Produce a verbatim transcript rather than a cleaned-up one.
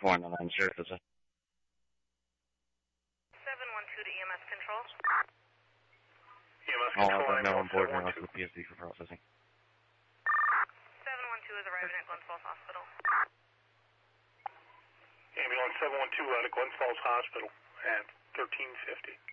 four nine nine zero. seven one two to E M S control. E M S All control. other no on board now to the P S D for processing. seven one two is arriving at Glens Falls Hospital. Ambulance seven one two out of Glens Falls Hospital at thirteen fifty.